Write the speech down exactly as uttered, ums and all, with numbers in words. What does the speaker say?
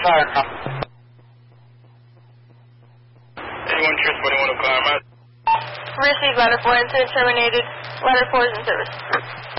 fire now. eighty-one Cheers, twenty-one O'Connor. Received, ladder four incident terminated. Ladder four is in service.